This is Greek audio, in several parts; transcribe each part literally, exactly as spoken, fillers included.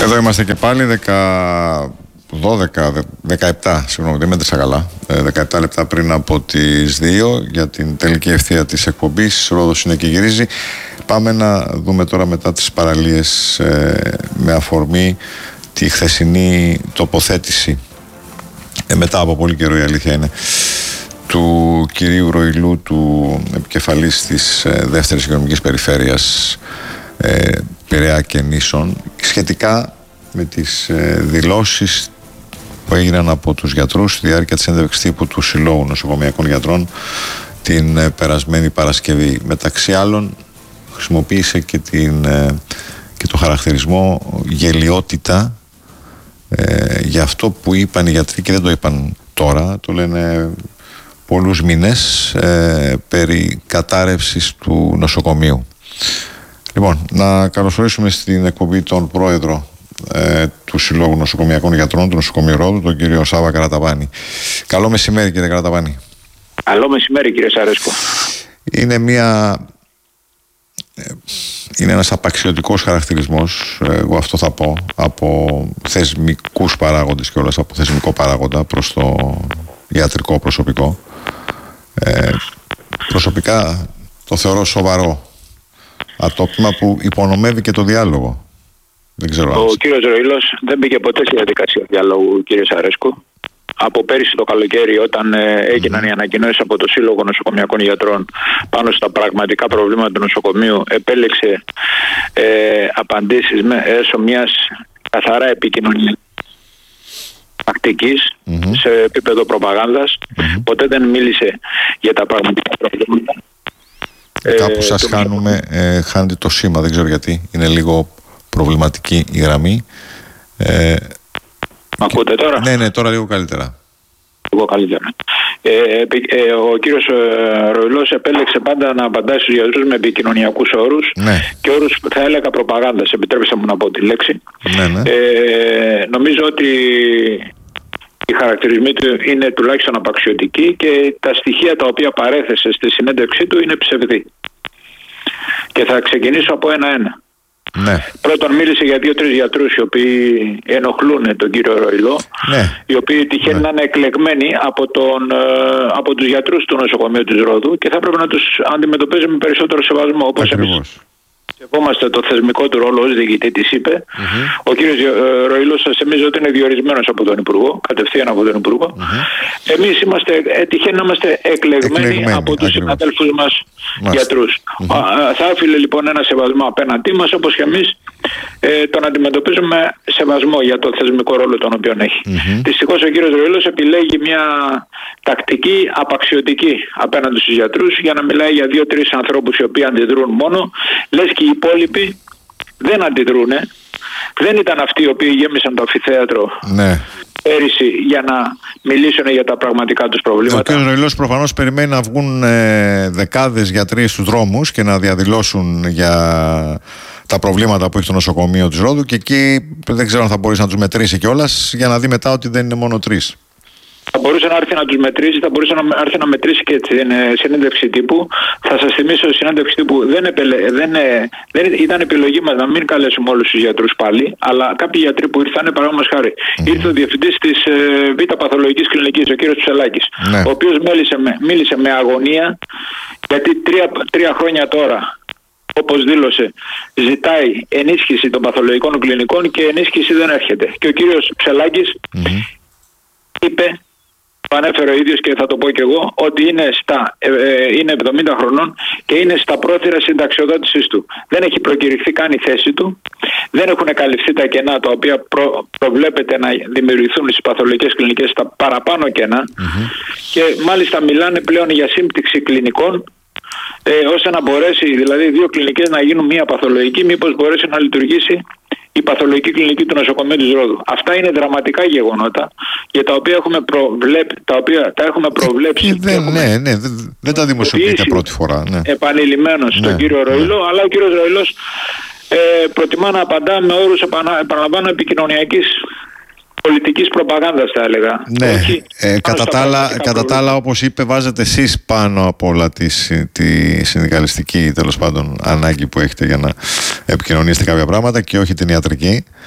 Εδώ είμαστε και πάλι δώδεκα, δεκαεπτά, συγγνώμη, δεν μέτρησα καλά, δεκαεπτά λεπτά πριν από τις δύο για την τελική ευθεία της εκπομπής. Ρόδος είναι και γυρίζει. Πάμε να δούμε τώρα μετά τις παραλίες ε, με αφορμή τη χθεσινή τοποθέτηση ε, μετά από πολύ καιρό, η αλήθεια είναι, του κυρίου Ροηλού, του επικεφαλής της ε, δεύτερης οικονομικής περιφέρειας ε, Πειραιά και Νήσων, σχετικά με τις ε, δηλώσεις που έγιναν από τους γιατρούς στη διάρκεια της συνέντευξης τύπου του Συλλόγου Νοσοκομειακών Γιατρών την ε, περασμένη Παρασκευή. Μεταξύ άλλων χρησιμοποίησε και, την, ε, και το χαρακτηρισμό γελιότητα ε, για αυτό που είπαν οι γιατροί, και δεν το είπαν τώρα, το λένε πολλούς μήνες, ε, περί κατάρρευσης του νοσοκομείου. Λοιπόν, να καλωσορίσουμε στην εκπομπή τον πρόεδρο ε, του Συλλόγου Νοσοκομειακών Γιατρών του Νοσοκομείου Ρόδου, τον κύριο Σάβα Καραταβάνη. Καλό μεσημέρι, κύριε Καραταβάνη. Καλό μεσημέρι, κύριε Σαρέσκο. Είναι μια... είναι ένας απαξιωτικός χαρακτηρισμός, εγώ αυτό θα πω, από θεσμικούς παράγοντες και όλας, από θεσμικό παράγοντα προς το ιατρικό προσωπικό. Ε, προσωπικά το θεωρώ σοβαρό ατόπιμα που υπονομεύει και το διάλογο. Δεν ξέρω. Ο αν... κύριος Ροηλός δεν μπήκε ποτέ στη διαδικασία διαλόγου, κύριε Σαρέσκο. Από πέρυσι το καλοκαίρι, όταν ε, έγιναν mm. οι ανακοινώσεις από το Σύλλογο Νοσοκομειακών Γιατρών πάνω στα πραγματικά προβλήματα του νοσοκομείου, επέλεξε ε, απαντήσεις μέσω μιας καθαρά επικοινωνίας τακτικής mm-hmm. σε επίπεδο προπαγάνδας. Mm-hmm. Ποτέ δεν μίλησε για τα πραγματικά προβλήματα. Κάπου ε, σας χάνουμε, ε, χάνετε το σήμα, δεν ξέρω γιατί. Είναι λίγο προβληματική η γραμμή. Ε, Μ' ακούτε τώρα? Ναι, ναι, τώρα λίγο καλύτερα. Λίγο καλύτερα. Ε, ε, ο κύριος ε, Ροηλός επέλεξε πάντα να απαντάει στους γιατρούς με επικοινωνιακούς όρους, ναι. και όρους, θα έλεγα, προπαγάνδας. Επιτρέψτε μου να πω τη λέξη. Ναι, ναι. Ε, νομίζω ότι οι χαρακτηρισμοί του είναι τουλάχιστον απαξιωτικοί και τα στοιχεία τα οποία παρέθεσε στη συνέντευξή του είναι ψευδή. Και θα ξεκινήσω από ένα-ένα. Ναι. Πρώτον, μίλησε για δύο-τρεις γιατρούς οι οποίοι ενοχλούν τον κύριο Ροηλό, ναι. οι οποίοι τυχαίνει ναι. να είναι εκλεγμένοι από, τον, από τους γιατρούς του νοσοκομείου της Ρόδου και θα πρέπει να τους αντιμετωπίζουμε με περισσότερο σεβασμό, όπως εμείς σεβόμαστε το θεσμικό του ρόλο ως διοικητή, της είπε. Mm-hmm. Ο κύριος ε, Ροηλός, σας θυμίζω ότι είναι διορισμένος από τον Υπουργό, κατευθείαν από τον Υπουργό. Mm-hmm. Εμείς είμαστε, τυχαίνει να είμαστε εκλεγμένοι, εκλεγμένοι από τους συναδέλφους μας Μάλιστα. γιατρούς. Mm-hmm. Α, θα άφηλε λοιπόν ένα σεβασμό απέναντί μας, όπως και εμείς ε, τον αντιμετωπίζουμε σεβασμό για το θεσμικό ρόλο τον οποίο έχει. Mm-hmm. Δυστυχώς ο κύριος Ροηλός επιλέγει μια τακτική απαξιωτική απέναντι στους γιατρούς για να μιλάει για δύο-τρεις ανθρώπους οι οποίοι αντιδρούν μόνο, λες και οι υπόλοιποι δεν αντιδρούν. Δεν ήταν αυτοί οι οποίοι γέμισαν το αμφιθέατρο ναι. πέρυσι για να μιλήσουν για τα πραγματικά τους προβλήματα. Ο κ. Ροηλός προφανώς περιμένει να βγουν ε, δεκάδες γιατροί στους δρόμους και να διαδηλώσουν για τα προβλήματα που έχει το νοσοκομείο της Ρόδου, και εκεί δεν ξέρω αν θα μπορέσει να τους μετρήσει κιόλας, για να δει μετά ότι δεν είναι μόνο τρεις. Θα μπορούσε να έρθει να τους μετρήσει, θα μπορούσε να έρθει να μετρήσει και την ε, συνέντευξη τύπου. Θα σας θυμίσω, η συνέντευξη τύπου δεν, επελε, δεν, ε, δεν ήταν επιλογή μας να μην καλέσουμε όλους τους γιατρούς πάλι, αλλά κάποιοι γιατροί που ήρθαν, παραδείγματος χάρη, mm-hmm. ήρθε ο διευθυντής της ε, Β' Παθολογικής Κλινικής, ο κύριος Ψελάκης, mm-hmm. ο οποίος μίλησε με, μίλησε με αγωνία, γιατί τρία, τρία χρόνια τώρα, όπως δήλωσε, ζητάει ενίσχυση των παθολογικών κλινικών και ενίσχυση δεν έρχεται. Και ο κύριος Ψελάκης mm-hmm. είπε, το ανέφερε ο ίδιος και θα το πω και εγώ, ότι είναι, στα, ε, ε, είναι εβδομήντα χρονών και είναι στα πρόθυρα συνταξιοδότησης του. Δεν έχει προκηρυχθεί καν η θέση του, δεν έχουν καλυφθεί τα κενά τα οποία προ, προβλέπεται να δημιουργηθούν στις παθολογικές κλινικές, στα παραπάνω κενά, mm-hmm. και μάλιστα μιλάνε πλέον για σύμπτυξη κλινικών, ε, ώστε να μπορέσει δηλαδή δύο κλινικές να γίνουν μία παθολογική, μήπως μπορέσει να λειτουργήσει η παθολογική κλινική του νοσοκομείου της Ρόδου. Αυτά είναι δραματικά γεγονότα για τα οποία έχουμε, προβλέπ, τα οποία, τα έχουμε προβλέψει. Ε, δεν, έχουμε ναι, ναι, δεν, δεν τα δημοσιοποιείτε πρώτη φορά. Ναι. Επανειλημμένος ναι, στον κύριο Ροηλό, ναι. αλλά ο κύριος Ροηλός ε, προτιμά να απαντά με όρους, επαναλαμβάνω, επικοινωνιακής πολιτικής προπαγάνδας, θα έλεγα. Ναι, Όχι, ε, κατά, τα άλλα, κατά τα άλλα, όπως είπε, βάζετε εσείς πάνω από όλα τη, τη συνδικαλιστική, τέλος πάντων, ανάγκη που έχετε για να επικοινωνήσετε κάποια πράγματα και όχι την ιατρική.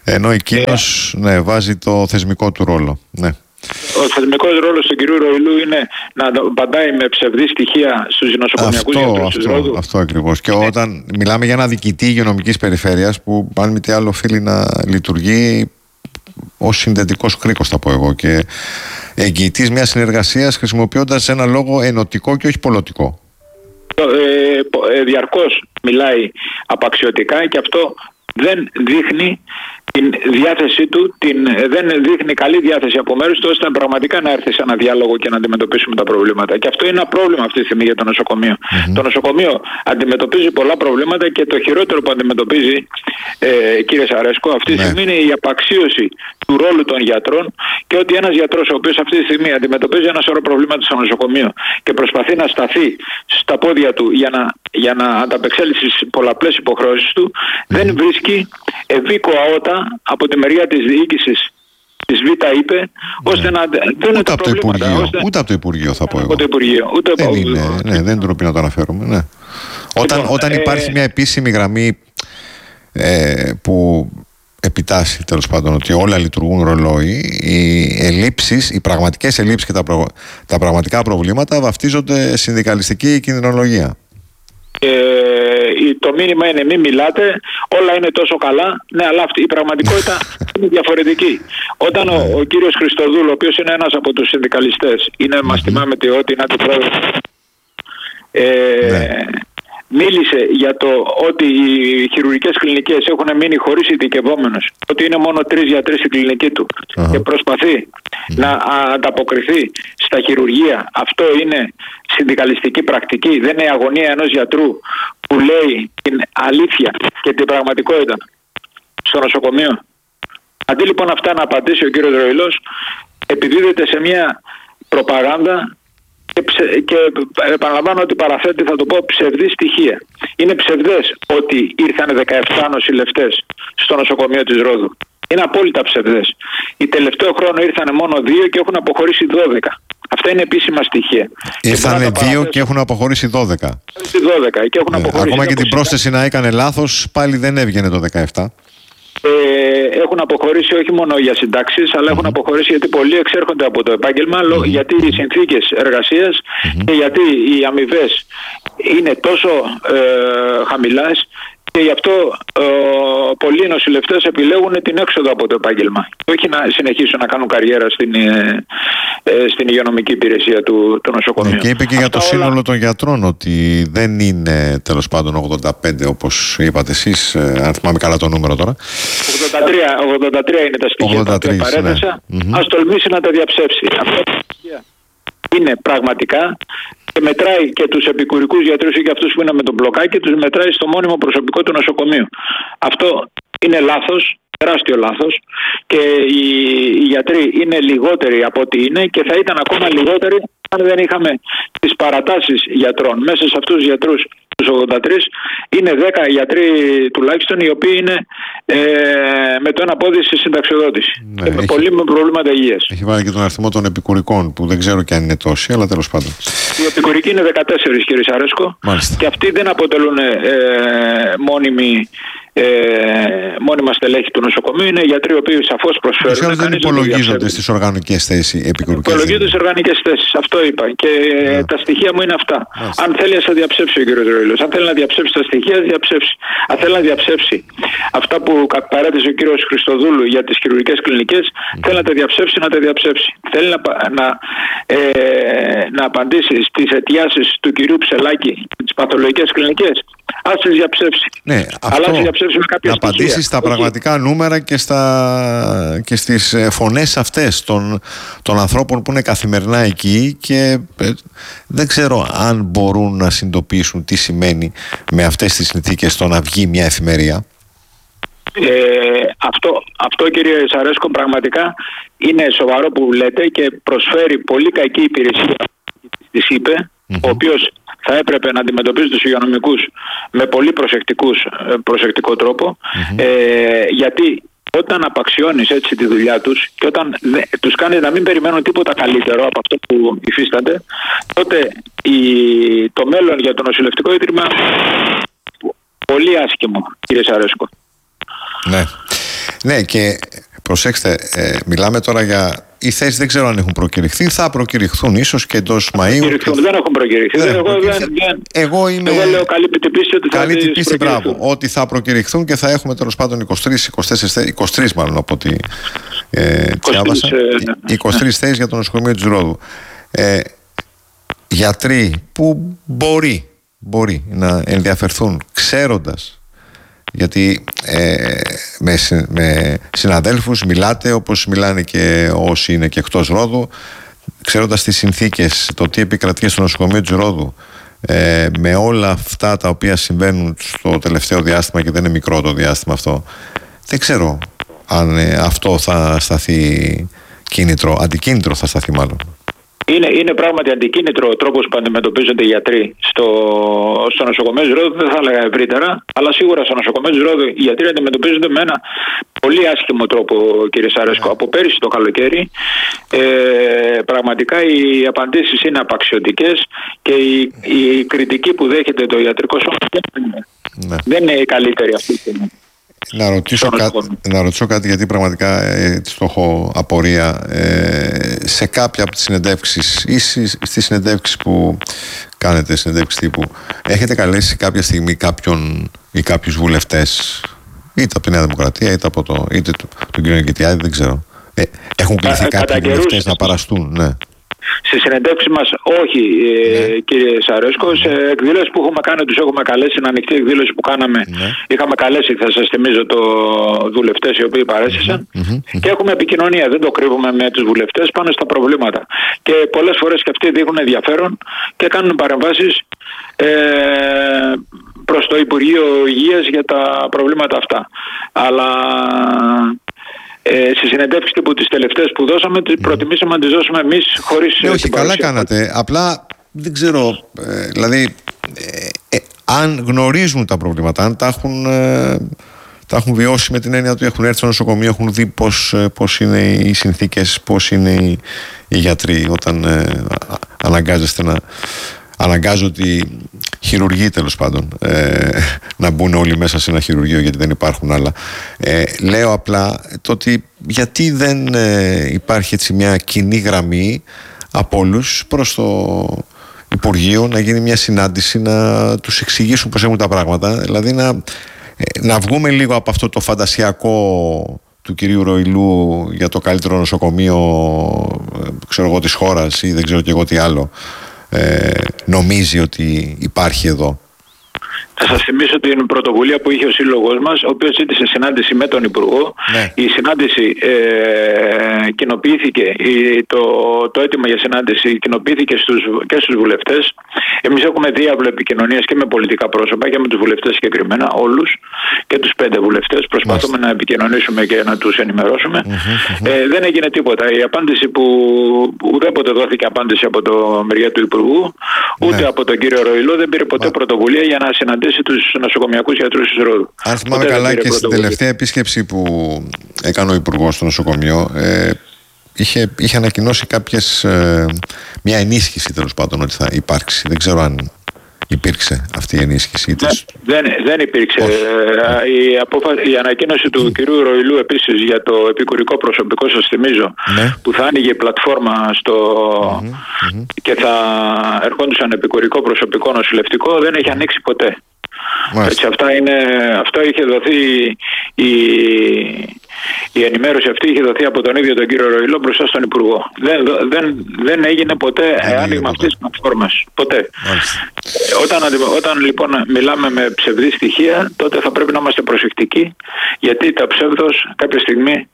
Ενώ εκείνος ε, ναι, βάζει το θεσμικό του ρόλο. Ναι. Ο θεσμικός ρόλος του κυρίου Ροϊλού είναι να απαντάει με ψευδή στοιχεία στους νοσοκομιακούς γιατρούς της Ρόδου. Αυτό ακριβώς. Και είναι. Όταν μιλάμε για ένα διοικητή υγειονομικής περιφέρειας που αν μη τι άλλο οφείλει να λειτουργεί ως συνδετικός κρίκος, θα πω εγώ, και εγγυητής μιας συνεργασίας χρησιμοποιώντας ένα λόγο ενωτικό και όχι πολιτικό. Ε, ε, διαρκώς μιλάει απαξιωτικά και αυτό δεν δείχνει την διάθεσή του, την, δεν δείχνει καλή διάθεση από μέρους του ώστε πραγματικά να έρθει σε ένα διάλογο και να αντιμετωπίσουμε τα προβλήματα. Και αυτό είναι ένα πρόβλημα αυτή τη στιγμή για το νοσοκομείο. Mm-hmm. Το νοσοκομείο αντιμετωπίζει πολλά προβλήματα και το χειρότερο που αντιμετωπίζει, ε, κύριε Σαρέσκο, αυτή τη στιγμή mm-hmm. είναι η απαξίωση του ρόλου των γιατρών και ότι ένας γιατρός ο οποίος αυτή τη στιγμή αντιμετωπίζει ένα σωρό προβλήματα στο νοσοκομείο και προσπαθεί να σταθεί στα πόδια του για να, για να ανταπεξέλθει στις πολλαπλές υποχρεώσεις του, mm-hmm. δεν βρίσκει ευήκο αότα από τη μεριά της διοίκησης της ΒΙΤΑ είπε, ναι. ώστε να δίνουν τα προβλήματα. Ώστε... Ούτε από το Υπουργείο θα πω εγώ. Από το Υπουργείο. Ούτε δεν από... είναι, ναι, δεν τροπεί να το αναφέρουμε. Ναι. Όταν, λοιπόν, όταν υπάρχει ε... μια επίσημη γραμμή ε, που επιτάσσει τέλος πάντων ότι όλα λειτουργούν ρολόι, οι ελλείψεις, οι πραγματικές ελλείψεις και τα, προ... τα πραγματικά προβλήματα βαφτίζονται συνδικαλιστική κινδυνολογία. Ε, το μήνυμα είναι μην μιλάτε, όλα είναι τόσο καλά. Ναι, αλλά αυτή η πραγματικότητα είναι διαφορετική. Όταν ο, ο κύριος Χριστοδούλου, ο οποίος είναι ένας από τους συνδικαλιστές, είναι, μας θυμάμαι ότι είναι αντιπρόεδρος, ε, μίλησε για το ότι οι χειρουργικές κλινικές έχουν μείνει χωρίς ειδικευόμενους, ότι είναι μόνο τρεις γιατροί στην κλινική του uh-huh. και προσπαθεί uh-huh. να ανταποκριθεί στα χειρουργεία. Αυτό είναι συνδικαλιστική πρακτική, δεν είναι η αγωνία ενός γιατρού που λέει την αλήθεια και την πραγματικότητα στο νοσοκομείο. Αντί λοιπόν αυτά να απαντήσει ο κύριος Ροϊλός, επιδίδεται σε μια προπαγάνδα και, ψε, και επαναλαμβάνω ότι παραθέτει, θα το πω, ψευδή στοιχεία. Είναι ψευδές ότι ήρθαν δεκαεπτά νοσηλευτές στο νοσοκομείο της Ρόδου. Είναι απόλυτα ψευδές. Οι τελευταίο χρόνο ήρθαν μόνο δύο και έχουν αποχωρήσει δώδεκα. Αυτά είναι επίσημα στοιχεία. Ήρθαν δύο και έχουν αποχωρήσει δώδεκα. δώδεκα και έχουν ναι, αποχωρήσει ακόμα και την πρόσθεση να έκανε λάθος, πάλι δεν έβγαινε το δεκαεπτά. Ε, έχουν αποχωρήσει όχι μόνο για συντάξεις, αλλά mm-hmm. έχουν αποχωρήσει γιατί πολλοί εξέρχονται από το επάγγελμα, mm-hmm. γιατί οι συνθήκες εργασίας mm-hmm. και γιατί οι αμοιβές είναι τόσο ε, χαμηλές και γι' αυτό ε, πολλοί νοσηλευτές επιλέγουν την έξοδο από το επάγγελμα και όχι να συνεχίσουν να κάνουν καριέρα στην, ε, ε, στην υγειονομική υπηρεσία του, του νοσοκομείου. Ναι, και είπε και αυτά για το όλα... σύνολο των γιατρών ότι δεν είναι τέλος πάντων ογδόντα πέντε όπως είπατε εσείς, ε, αν θυμάμαι καλά το νούμερο τώρα. ογδόντα τρία είναι τα στοιχεία τα οποία παρέθεσα. Ναι. Mm-hmm. Ας τολμήσει να τα διαψεύσει. Αυτά τα στοιχεία είναι πραγματικά και μετράει και τους επικουρικούς γιατρούς ή και αυτούς που είναι με τον μπλοκάκι, τους μετράει στο μόνιμο προσωπικό του νοσοκομείου. Αυτό είναι λάθος, τεράστιο λάθος, και οι, οι γιατροί είναι λιγότεροι από ό,τι είναι και θα ήταν ακόμα λιγότεροι αν δεν είχαμε τις παρατάσεις γιατρών. Μέσα σε αυτούς τους γιατρούς, τους ογδόντα τρία, είναι δέκα γιατροί τουλάχιστον οι οποίοι είναι ε, με το ένα πόδι στη συνταξιοδότηση. Ναι, και με έχει, πολλοί με προβλήματα υγείας. Έχει βάλει και τον αριθμό των επικουρικών που δεν ξέρω και αν είναι τόσοι, αλλά τέλος πάντων. Οι επικουρικοί είναι δεκατέσσερα, κύριε Σαρέσκο. Μάλιστα. Και αυτοί δεν αποτελούν ε, μόνιμοι Ε, μόνιμα στελέχη του νοσοκομείου, είναι γιατροί οι οποίοι σαφώς προσφέρουν. Δεν υπολογίζονται στις οργανικές θέσεις επικουρικές. Υπολογίζονται στις οργανικές θέσεις. Αυτό είπα. Και yeah. τα στοιχεία μου είναι αυτά. Μάλιστα. Αν θέλει να σε διαψεύσει ο κ. Ροϊλός, αν θέλει να διαψεύσει τα στοιχεία, διαψεύσει. Αν θέλει να διαψεύσει αυτά που παρέθεσε ο κ. Χριστοδούλου για τις χειρουργικές κλινικές, mm. θέλει να τα διαψεύσει, να τα διαψεύσει. Θέλει να, να, ε, να απαντήσει στις αιτιάσεις του κ. Ψελάκη, τις παθολογικές κλινικές. Ας τις διαψεύσει. Ναι, αυτό, να απαντήσει στα πραγματικά νούμερα και, στα, και στις φωνές αυτές των, των ανθρώπων που είναι καθημερινά εκεί και ε, δεν ξέρω αν μπορούν να συνειδητοποιήσουν τι σημαίνει με αυτές τις συνθήκες το να βγει μια εφημερία. Ε, αυτό, αυτό κύριε Σαρέσκο πραγματικά είναι σοβαρό που λέτε και προσφέρει πολύ κακή υπηρεσία της είπε, mm-hmm. ο οποίος θα έπρεπε να αντιμετωπίζει τους υγειονομικούς με πολύ προσεκτικούς, προσεκτικό τρόπο, mm-hmm. ε, γιατί όταν απαξιώνεις έτσι τη δουλειά τους και όταν δε, τους κάνεις να μην περιμένουν τίποτα καλύτερο από αυτό που υφίστανται, τότε η, το μέλλον για το νοσηλευτικό ίδρυμα πολύ άσχημο, κύριε Σαρέσκο. Ναι. Ναι, και προσέξτε, ε, μιλάμε τώρα για. Οι θέσεις δεν ξέρω αν έχουν προκηρυχθεί, θα προκηρυχθούν ίσως και εντός Μαΐου. Και... Δεν έχουν προκηρυχθεί. Δεν εγώ, προκηρυχθεί. Δεν, δεν... εγώ, είμαι... εγώ λέω καλή πίστη ότι θα καλή την πίστη, μπράβο, ότι θα προκηρυχθούν και θα έχουμε τέλος πάντων είκοσι τρεις, είκοσι τέσσερις, είκοσι τρεις μάλλον από ό,τι ε, διάβασα. είκοσι τρεις θέσεις για το νοσοκομείο της Ρόδου. Ε, γιατροί που μπορεί, μπορεί να ενδιαφερθούν ξέροντας, γιατί ε, με, με συναδέλφους μιλάτε όπως μιλάνε και όσοι είναι και εκτός Ρόδου, ξέροντας τις συνθήκες, το τι επικρατεί στο νοσοκομείο της Ρόδου, ε, με όλα αυτά τα οποία συμβαίνουν στο τελευταίο διάστημα, και δεν είναι μικρό το διάστημα αυτό, δεν ξέρω αν ε, αυτό θα σταθεί κίνητρο, αντικίνητρο θα σταθεί μάλλον. Είναι, είναι πράγματι αντικίνητρο ο τρόπος που αντιμετωπίζονται οι γιατροί στο, στο νοσοκομείο της Ρόδου, δεν θα έλεγα ευρύτερα, αλλά σίγουρα στο νοσοκομείο της Ρόδου οι γιατροί αντιμετωπίζονται με ένα πολύ άσχημο τρόπο, κύριε Σαρέσκο. Από πέρυσι το καλοκαίρι, ε, πραγματικά οι απαντήσεις είναι απαξιωτικές και η, η κριτική που δέχεται το ιατρικό σώμα ναι. δεν είναι η καλύτερη αυτή τη στιγμή. Να ρωτήσω, κά... να ρωτήσω κάτι, γιατί πραγματικά ε, το έχω απορία. Ε, σε κάποια από τις συνεντεύξεις ή στις συνεντεύξεις που κάνετε, συνεντεύξεις τύπου, έχετε καλέσει κάποια στιγμή κάποιον ή κάποιους βουλευτές, είτε από τη Νέα Δημοκρατία, είτε από το, είτε το, τον κύριο Νικητιάδη, δεν ξέρω. Ε, έχουν κληθεί ε, κάποιοι βουλευτές να παραστούν, ναι. Στις συνεντεύξεις μας όχι, ναι. ε, κύριε Σαρέσκο. Σε εκδήλωσεις που έχουμε κάνει τους έχουμε καλέσει. Στην ανοιχτή εκδήλωση που κάναμε ναι. είχαμε καλέσει, θα σας θυμίζω, το βουλευτές οι οποίοι παρέστησαν mm-hmm. και έχουμε επικοινωνία, δεν το κρύβουμε, με τους βουλευτές πάνω στα προβλήματα. Και πολλές φορές και αυτοί δείχνουν ενδιαφέρον και κάνουν παρεμβάσεις ε, προς το Υπουργείο Υγείας για τα προβλήματα αυτά. Αλλά... Ε, στις συνεντεύξεις τύπου τις τελευταίες που δώσαμε, mm. προτιμήσαμε να τις δώσουμε εμείς χωρίς... Ναι, όχι, καλά κάνατε. Απλά δεν ξέρω, ε, δηλαδή, ε, ε, αν γνωρίζουν τα προβλήματα, αν τα έχουν, ε, τα έχουν βιώσει με την έννοια ότι έχουν έρθει στο νοσοκομείο, έχουν δει πώς, πώς είναι οι συνθήκες, πώς είναι οι, οι γιατροί όταν ε, αναγκάζεστε να... Αναγκάζονται οι χειρουργοί, τέλος πάντων, ε, να μπουν όλοι μέσα σε ένα χειρουργείο, γιατί δεν υπάρχουν άλλα. Ε, λέω απλά το ότι γιατί δεν ε, υπάρχει έτσι μια κοινή γραμμή από όλους προς το Υπουργείο, να γίνει μια συνάντηση, να τους εξηγήσουν πώς έχουν τα πράγματα, δηλαδή να, ε, να βγούμε λίγο από αυτό το φαντασιακό του κυρίου Ροηλού για το καλύτερο νοσοκομείο, ε, ξέρω εγώ, της χώρας ή δεν ξέρω και εγώ τι άλλο Ε, νομίζει ότι υπάρχει εδώ. Θα σας θυμίσω την πρωτοβουλία που είχε ο σύλλογος μας, ο οποίος ζήτησε συνάντηση με τον Υπουργό. Ναι. Η συνάντηση ε, κοινοποιήθηκε, η, το, το αίτημα για συνάντηση κοινοποιήθηκε στους, και στους βουλευτές. Εμείς έχουμε διάβλο επικοινωνίας και με πολιτικά πρόσωπα και με τους βουλευτές συγκεκριμένα, όλους και τους πέντε βουλευτές. Προσπαθούμε Μάλιστα. να επικοινωνήσουμε και να τους ενημερώσουμε. Mm-hmm, mm-hmm. Ε, δεν έγινε τίποτα. Η απάντηση που ουδέποτε δόθηκε απάντηση από το μεριά του Υπουργού, ούτε ναι. από τον κύριο Ροηλό, δεν πήρε ποτέ Μα... πρωτοβουλία για να συναντήσει τους νοσοκομιακούς γιατρούς της Ρόδου. Αν θυμάμαι καλά, και στην τελευταία επίσκεψη που έκανε ο Υπουργός στο νοσοκομείο, ε, είχε, είχε ανακοινώσει κάποιες, ε, μια ενίσχυση, τέλος πάντων, ότι θα υπάρξει. Δεν ξέρω αν υπήρξε αυτή η ενίσχυση. Δεν, δεν, δεν υπήρξε. Ε, η, απόφα... η ανακοίνωση του mm. κυρίου Ροηλού επίσης για το επικουρικό προσωπικό, σας θυμίζω, ναι. που θα άνοιγε η πλατφόρμα στο... mm-hmm, mm-hmm. και θα ερχόντουσαν επικουρικό προσωπικό νοσηλευτικό, δεν έχει ανοίξει ποτέ. Έτσι, αυτά είναι, αυτό είχε δοθεί, η, η ενημέρωση αυτή είχε δοθεί από τον ίδιο τον κύριο Ροηλό μπροστά στον Υπουργό. Δεν, δεν, δεν έγινε ποτέ δεν άνοιγμα αυτής της πλατφόρμας. Ποτέ. Όταν, όταν λοιπόν μιλάμε με ψευδή στοιχεία, τότε θα πρέπει να είμαστε προσεκτικοί, γιατί τα ψεύδος κάποια στιγμή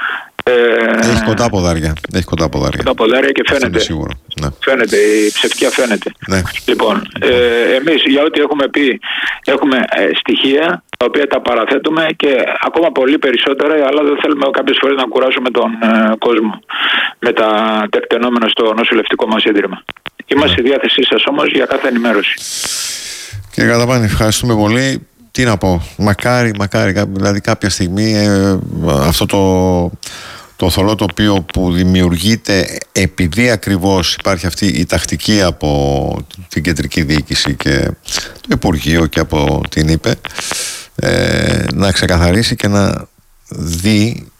έχει κοντά ποδάρια. Έχει κοντά ποδάρια. Κοντά ποδάρια και φαίνεται. Σίγουρο. Ναι. Φαίνεται, η ψευτιά φαίνεται. Ναι. Λοιπόν, ε, εμείς για ό,τι έχουμε πει, έχουμε ε, στοιχεία τα οποία τα παραθέτουμε και ακόμα πολύ περισσότερα, αλλά δεν θέλουμε κάποιες φορές να κουράσουμε τον ε, κόσμο με τα τεκτενόμενα στο νοσηλευτικό μας ίδρυμα. Είμαστε ναι. στη διάθεσή σας όμως για κάθε ενημέρωση. Κύριε Καταπάνη, ευχαριστούμε πολύ. Τι να πω, μακάρι, μακάρι, δηλαδή κάποια στιγμή ε, αυτό το, το θολό τοπίο που δημιουργείται επειδή ακριβώς υπάρχει αυτή η τακτική από την κεντρική διοίκηση και το Υπουργείο και από την ΥΠΕ, ε, να ξεκαθαρίσει και να δει